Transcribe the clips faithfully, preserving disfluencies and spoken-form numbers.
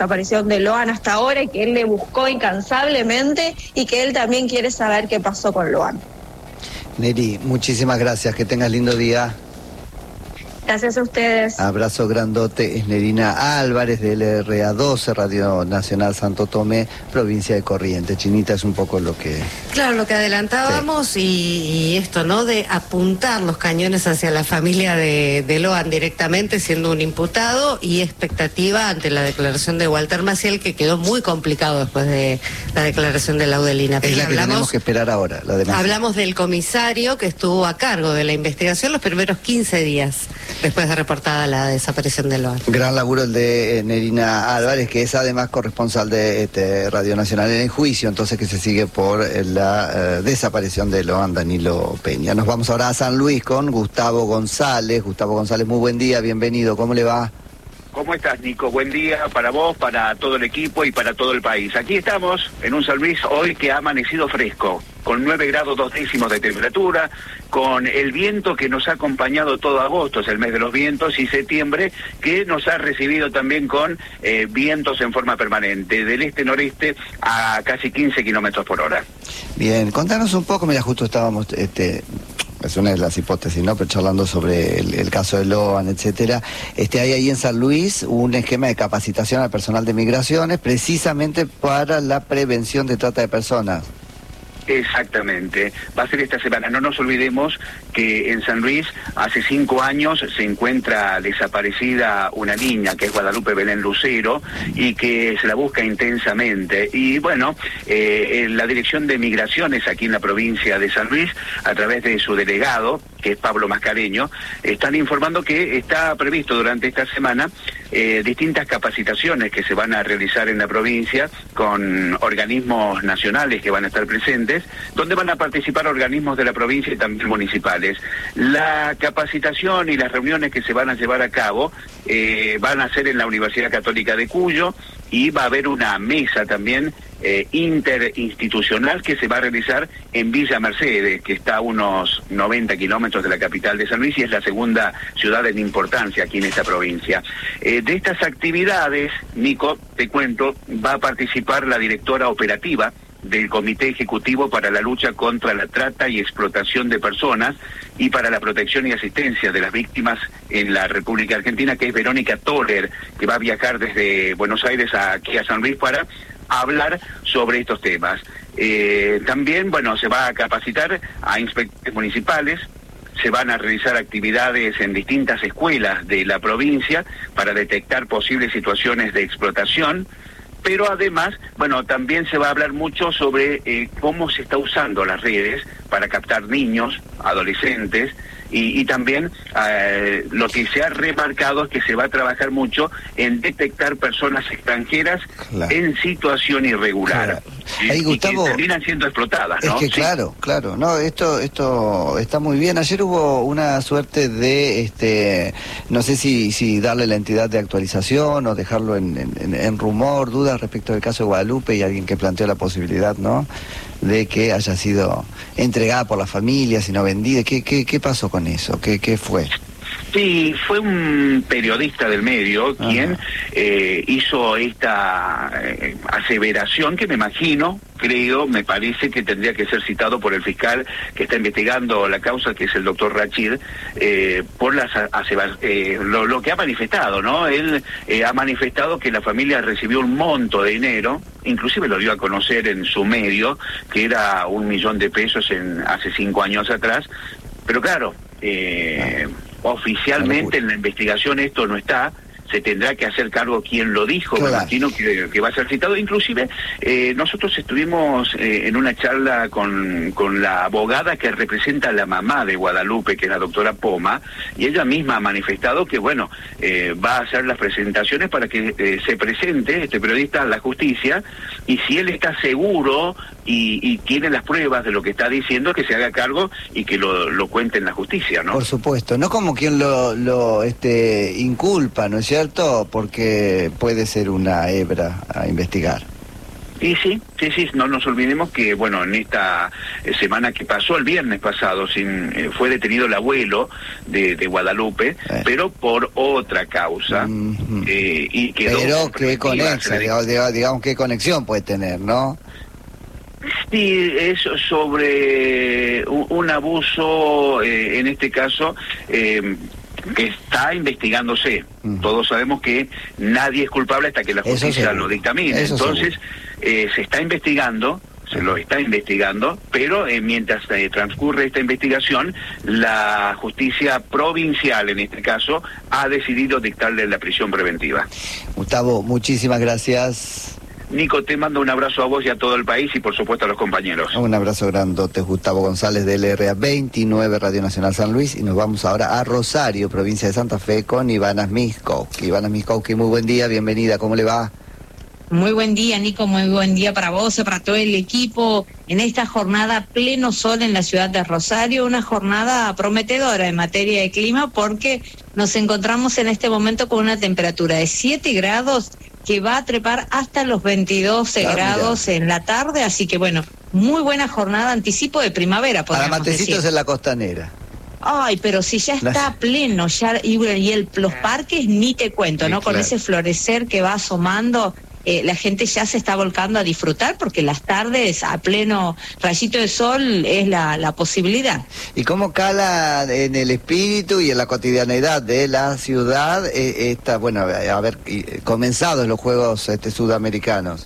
desaparición de Loan hasta ahora y que él le buscó incansablemente y que él también quiere saber qué pasó con Loan. Neri, muchísimas gracias, que tengas lindo día. Gracias a ustedes. Abrazo grandote. Es Nerina Álvarez de L R A doce, Radio Nacional Santo Tomé, provincia de Corrientes. Chinita, es un poco lo que... Claro, lo que adelantábamos, sí. y, y esto, ¿no? De apuntar los cañones hacia la familia de, de Loan directamente, siendo un imputado, y expectativa ante la declaración de Walter Maciel, que quedó muy complicado después de la declaración de Laudelina. Es la que hablamos, tenemos que esperar ahora, la de Maciel. Hablamos del comisario que estuvo a cargo de la investigación los primeros quince días. Después de reportada la desaparición de Loan. Gran laburo el de eh, Nerina Álvarez, que es además corresponsal de este, Radio Nacional en el juicio, entonces que se sigue por eh, la eh, desaparición de Loan Danilo Peña. Nos vamos ahora a San Luis con Gustavo González. Gustavo González, muy buen día, bienvenido, ¿cómo le va? ¿Cómo estás, Nico? Buen día para vos, para todo el equipo y para todo el país. Aquí estamos en un San Luis hoy que ha amanecido fresco, con nueve grados dos décimos de temperatura, con el viento que nos ha acompañado todo agosto, es el mes de los vientos, y septiembre que nos ha recibido también con eh, vientos en forma permanente, del este-noreste a casi quince kilómetros por hora. Bien, contanos un poco, mira, justo estábamos... este es una de las hipótesis, ¿no? Pero charlando sobre el, el caso de Loan, etcétera. Este, hay ahí en San Luis un esquema de capacitación al personal de migraciones precisamente para la prevención de trata de personas. Exactamente, va a ser esta semana. No nos olvidemos que en San Luis hace cinco años se encuentra desaparecida una niña, que es Guadalupe Belén Lucero, y que se la busca intensamente. Y bueno, eh, en la Dirección de Migraciones aquí en la provincia de San Luis, a través de su delegado, que es Pablo Mascareño, están informando que está previsto durante esta semana eh, distintas capacitaciones que se van a realizar en la provincia con organismos nacionales que van a estar presentes, donde van a participar organismos de la provincia y también municipales. La capacitación y las reuniones que se van a llevar a cabo eh, van a ser en la Universidad Católica de Cuyo, y va a haber una mesa también eh, interinstitucional que se va a realizar en Villa Mercedes, que está a unos noventa kilómetros de la capital de San Luis y es la segunda ciudad en importancia aquí en esta provincia. Eh, de estas actividades, Nico, te cuento, va a participar la directora operativa del Comité Ejecutivo para la Lucha contra la Trata y Explotación de Personas y para la Protección y Asistencia de las Víctimas en la República Argentina, que es Verónica Toller, que va a viajar desde Buenos Aires a, aquí a San Luis para hablar sobre estos temas. Eh, también, bueno, se va a capacitar a inspectores municipales, se van a realizar actividades en distintas escuelas de la provincia para detectar posibles situaciones de explotación. Pero además, bueno, también se va a hablar mucho sobre eh, cómo se está usando las redes para captar niños, adolescentes, y, y también eh, lo que se ha remarcado es que se va a trabajar mucho en detectar personas extranjeras, claro, en situación irregular. Claro. Ahí, Gustavo, y que terminan siendo explotadas, ¿no? Es que sí. claro, claro, no, esto, esto está muy bien. Ayer hubo una suerte de, este, no sé si, si darle la entidad de actualización o dejarlo en, en, en rumor, dudas respecto del caso de Guadalupe, y alguien que planteó la posibilidad, ¿no?, de que haya sido entregada por la familia, sino vendida. ¿Qué, qué, qué pasó con eso? ¿Qué, qué fue? Sí, fue un periodista del medio quien eh, hizo esta eh, aseveración que me imagino, creo, me parece que tendría que ser citado por el fiscal que está investigando la causa, que es el doctor Rachid, eh, por las eh, lo, lo que ha manifestado, ¿no? Él eh, ha manifestado que la familia recibió un monto de dinero, inclusive lo dio a conocer en su medio, que era un millón de pesos en hace cinco años atrás, pero claro, eh, oficialmente en la investigación esto no está, se tendrá que hacer cargo quien lo dijo, claro. Me imagino que, que va a ser citado. Inclusive eh, nosotros estuvimos eh, en una charla con, con la abogada que representa a la mamá de Guadalupe, que es la doctora Poma, y ella misma ha manifestado que bueno, eh, va a hacer las presentaciones para que eh, se presente este periodista a la justicia, y si él está seguro y, y tiene las pruebas de lo que está diciendo, que se haga cargo y que lo, lo cuente en la justicia, ¿no? Por supuesto, no como quien lo, lo este, inculpa, ¿no es cierto? Porque puede ser una hebra a investigar. Y sí, sí, sí, no nos olvidemos que, bueno, en esta semana que pasó, el viernes pasado, sin, eh, fue detenido el abuelo de, de Guadalupe, eh. pero por otra causa. Mm-hmm. eh, y quedó pero qué conexión, digamos, digamos, qué conexión puede tener, ¿no? Sí, es sobre un, un abuso, eh, en este caso, eh, que está investigándose. Uh-huh. Todos sabemos que nadie es culpable hasta que la justicia lo dictamine. Eso Entonces, eh, se está investigando, se uh-huh. lo está investigando, pero eh, mientras eh, transcurre esta investigación, la justicia provincial, en este caso, ha decidido dictarle la prisión preventiva. Gustavo, muchísimas gracias. Nico, te mando un abrazo a vos y a todo el país y por supuesto a los compañeros. Un abrazo grandote, Gustavo González de L R A veintinueve, Radio Nacional San Luis, y nos vamos ahora a Rosario, provincia de Santa Fe, con Ivana Smiskowski. Ivana Smiskowski, muy buen día, bienvenida, ¿cómo le va? Muy buen día, Nico, muy buen día para vos, para todo el equipo, en esta jornada pleno sol en la ciudad de Rosario, una jornada prometedora en materia de clima porque nos encontramos en este momento con una temperatura de siete grados que va a trepar hasta los veintidós ah, grados mira. en la tarde, así que bueno, muy buena jornada, anticipo de primavera, podríamos Para matecitos decir. En la costanera. Ay, pero si ya está la... pleno, ya y, y el, los parques ni te cuento, sí, ¿no? Claro. Con ese florecer que va asomando, eh, la gente ya se está volcando a disfrutar porque las tardes a pleno rayito de sol es la, la posibilidad. ¿Y cómo cala en el espíritu y en la cotidianeidad de la ciudad eh, esta, bueno, haber comenzado los Juegos este, Sudamericanos?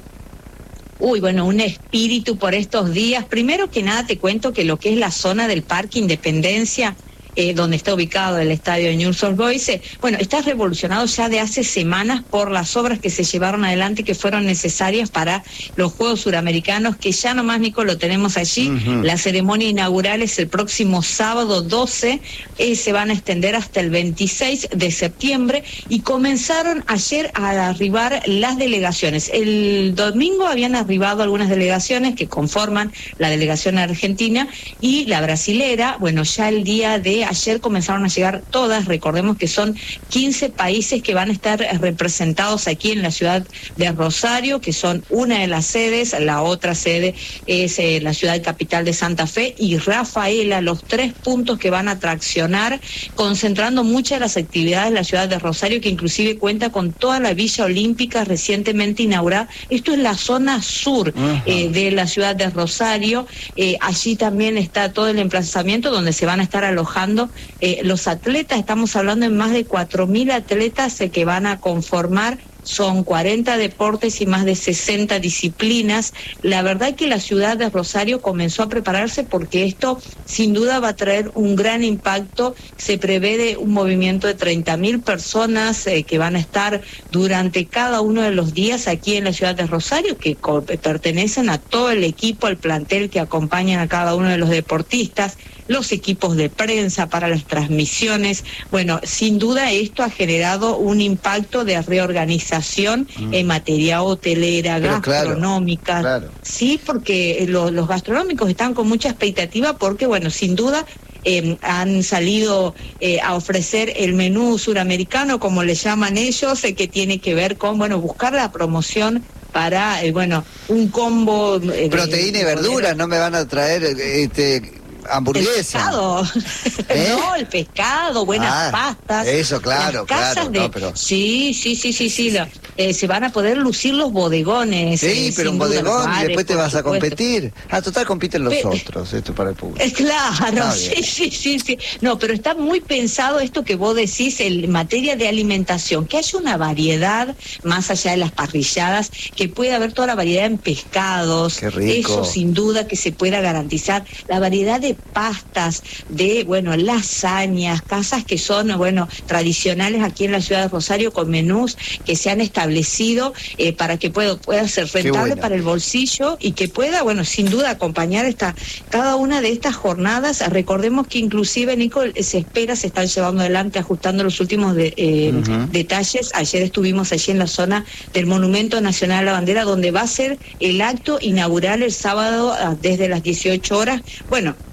Uy, bueno, un espíritu por estos días. Primero que nada te cuento que lo que es la zona del Parque Independencia, Eh, donde está ubicado el estadio de Newell's Old Boys, eh, bueno, está revolucionado ya de hace semanas por las obras que se llevaron adelante que fueron necesarias para los Juegos Suramericanos, que ya nomás, Nico, lo tenemos allí. Uh-huh. La ceremonia inaugural es el próximo sábado doce, eh, se van a extender hasta el veintiséis de septiembre y comenzaron ayer a arribar las delegaciones. El domingo habían arribado algunas delegaciones que conforman la delegación argentina y la brasilera. Bueno, ya el día de ayer comenzaron a llegar todas, recordemos que son quince países que van a estar representados aquí en la ciudad de Rosario, que son una de las sedes, la otra sede es eh, la ciudad capital de Santa Fe y Rafaela, los tres puntos que van a traccionar, concentrando muchas de las actividades de la ciudad de Rosario, que inclusive cuenta con toda la Villa Olímpica recientemente inaugurada. Esto es la zona sur uh-huh. eh, de la ciudad de Rosario, eh, allí también está todo el emplazamiento donde se van a estar alojando Eh, los atletas. Estamos hablando de más de cuatro mil atletas eh, que van a conformar, son cuarenta deportes y más de sesenta disciplinas. La verdad es que la ciudad de Rosario comenzó a prepararse porque esto sin duda va a traer un gran impacto. Se prevé de un movimiento de treinta mil personas eh, que van a estar durante cada uno de los días aquí en la ciudad de Rosario, que co- pertenecen a todo el equipo, al plantel que acompañan a cada uno de los deportistas, los equipos de prensa para las transmisiones. Bueno, sin duda esto ha generado un impacto de reorganización mm. en materia hotelera, Pero gastronómica. Claro, claro. Sí, porque lo, los gastronómicos están con mucha expectativa porque, bueno, sin duda eh, han salido eh, a ofrecer el menú suramericano, como le llaman ellos, eh, que tiene que ver con, bueno, buscar la promoción para, eh, bueno, un combo... Eh, Proteína y verduras, no me van a traer... este hamburguesa. El pescado. ¿Eh? No, el pescado, buenas ah, pastas. Eso, claro, las casas claro. De... No, pero... Sí, sí, sí, sí, sí. Lo... Eh, se van a poder lucir los bodegones. Sí, eh, pero un bodegón bares, y después te vas a supuesto. competir. Ah, total, compiten los pero... otros, esto para el público. Eh, claro, ah, sí, sí, sí, sí. No, pero está muy pensado esto que vos decís en materia de alimentación, que haya una variedad, más allá de las parrilladas, que pueda haber toda la variedad en pescados. Qué rico. Eso sin duda que se pueda garantizar. La variedad de pastas, de, bueno, lasañas, casas que son, bueno, tradicionales aquí en la ciudad de Rosario, con menús que se han establecido eh, para que pueda, pueda ser rentable para el bolsillo y que pueda, bueno, sin duda acompañar esta cada una de estas jornadas. Recordemos que inclusive, Nico, se espera, se están llevando adelante, ajustando los últimos de, eh, uh-huh. detalles. Ayer estuvimos allí en la zona del Monumento Nacional a la Bandera, donde va a ser el acto inaugural el sábado desde las dieciocho horas. Bueno,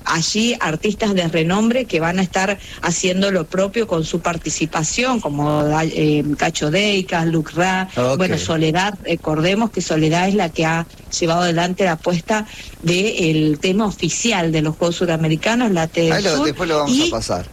allí artistas de renombre que van a estar haciendo lo propio con su participación, como eh, Cacho Deicas, Luc Ra, okay. Bueno, Soledad, recordemos que Soledad es la que ha llevado adelante la apuesta del tema oficial de los Juegos Suramericanos, la T D Sur. Después lo vamos y, a pasar.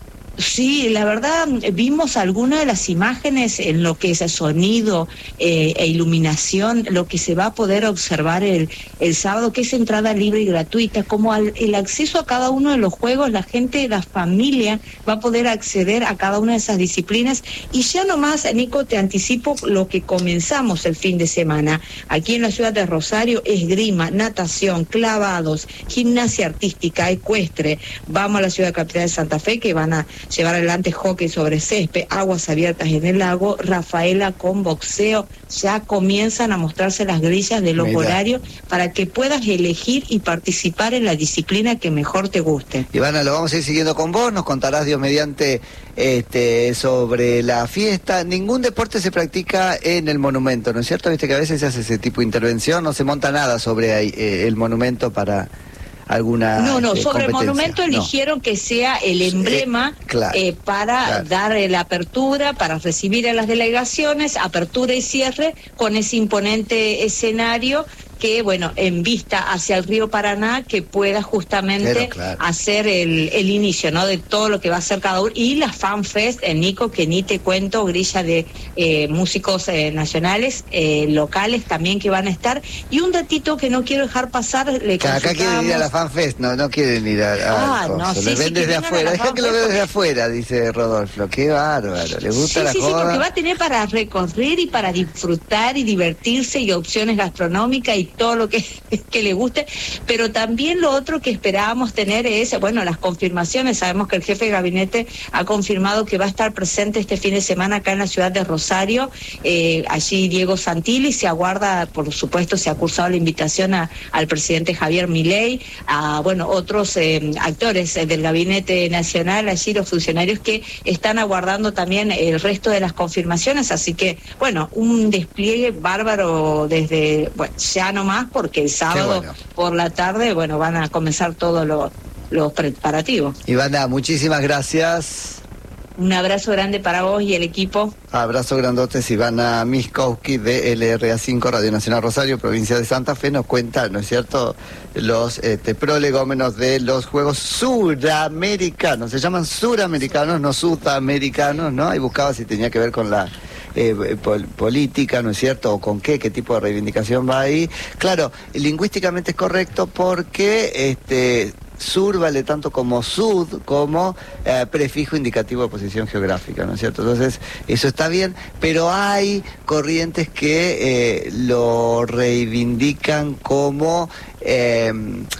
Sí, la verdad, vimos algunas de las imágenes en lo que es el sonido eh, e iluminación, lo que se va a poder observar el, el sábado, que es entrada libre y gratuita, como al, el acceso a cada uno de los juegos, la gente, la familia va a poder acceder a cada una de esas disciplinas. Y ya nomás, Nico, te anticipo lo que comenzamos el fin de semana. Aquí en la ciudad de Rosario, esgrima, natación, clavados, gimnasia artística, ecuestre. Vamos a la ciudad capital de Santa Fe, que van a llevar adelante hockey sobre césped, aguas abiertas en el lago, Rafaela con boxeo. Ya comienzan a mostrarse las grillas de los Mira. horarios para que puedas elegir y participar en la disciplina que mejor te guste. Ivana, lo vamos a ir siguiendo con vos, nos contarás Dios mediante este, sobre la fiesta. Ningún deporte se practica en el monumento, ¿no es cierto? Viste que a veces se hace ese tipo de intervención, no se monta nada sobre ahí, eh, el monumento para... alguna No, no, eh, sobre el monumento eligieron no. que sea el emblema eh, claro, eh, para claro. dar eh, la apertura, para recibir a las delegaciones, apertura y cierre con ese imponente escenario que, bueno, en vista hacia el río Paraná, que pueda justamente Pero, claro. hacer el, el inicio, ¿no?, de todo lo que va a ser cada uno. Y la FanFest, en Nico, que ni te cuento, grilla de eh, músicos eh, nacionales, eh, locales también que van a estar. Y un datito que no quiero dejar pasar, le Acá quieren ir a la FanFest, no, no quieren ir a... a ah, no, sí, lo ven sí, desde afuera, deja que lo vea desde afuera, dice Rodolfo. Qué bárbaro, le gusta sí, la sí, joda. Sí, porque va a tener para recorrer y para disfrutar y divertirse y opciones gastronómicas y todo lo que, que le guste, pero también lo otro que esperábamos tener es, bueno, las confirmaciones. Sabemos que el jefe de gabinete ha confirmado que va a estar presente este fin de semana acá en la ciudad de Rosario, eh, allí Diego Santilli. Se aguarda, por supuesto, se ha cursado la invitación a, al presidente Javier Milei, a, bueno, otros eh, actores eh, del gabinete nacional, allí los funcionarios que están aguardando también el resto de las confirmaciones, así que, bueno, un despliegue bárbaro desde, bueno, ya nomás, porque el sábado bueno. por la tarde, bueno, van a comenzar todos los los preparativos. Ivana, muchísimas gracias. Un abrazo grande para vos y el equipo. Abrazo grandote. Ivana Miskowski de L R A cinco, Radio Nacional Rosario, provincia de Santa Fe, nos cuenta, ¿no es cierto?, los este, prolegómenos de los Juegos Suramericanos. Se llaman Suramericanos, no Sudamericanos, ¿no? Ahí buscaba si tenía que ver con la Eh, pol política, ¿no es cierto? O con qué, qué tipo de reivindicación va ahí. Claro, lingüísticamente es correcto porque este sur vale tanto como sud, como eh, prefijo indicativo de posición geográfica, ¿no es cierto? Entonces, eso está bien, pero hay corrientes que eh, lo reivindican como... Eh,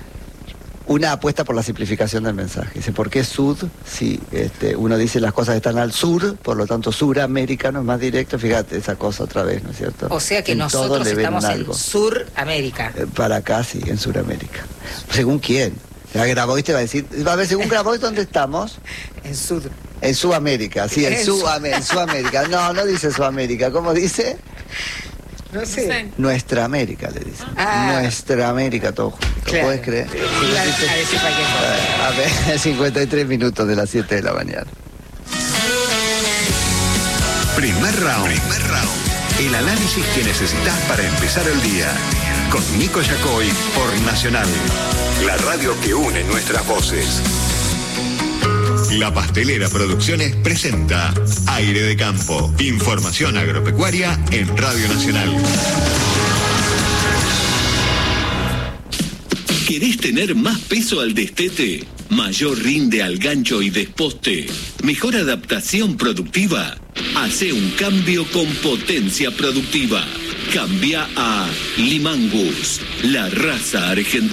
una apuesta por la simplificación del mensaje. Dice, ¿por qué sud? Si este, uno dice las cosas están al sur, por lo tanto suramericano es más directo. Fíjate esa cosa otra vez, ¿no es cierto? O sea que en nosotros estamos en Suramérica. Eh, para acá sí, en Suramérica. ¿Según quién? La Grabois te va a decir, va a ver, según Grabois, ¿dónde estamos? En Sud. En Sudamérica, sí, en, en Sudamérica. No, no dice Sudamérica, ¿cómo dice? No sé. No sé. Nuestra América, le dicen. Ah. Nuestra América, todo junto. Claro. ¿Puedes creer? Sí, iba a decir cualquier cosa. A ver, cincuenta y tres minutos de las siete de la mañana. Primer round. Primer round. El análisis que necesitas para empezar el día. Con Nico Yacoy por Nacional. La radio que une nuestras voces. La Pastelera Producciones presenta Aire de Campo. Información agropecuaria en Radio Nacional. ¿Querés tener más peso al destete? ¿Mayor rinde al gancho y desposte? ¿Mejor adaptación productiva? Hacé un cambio con potencia productiva. Cambia a Limangus, la raza argentina.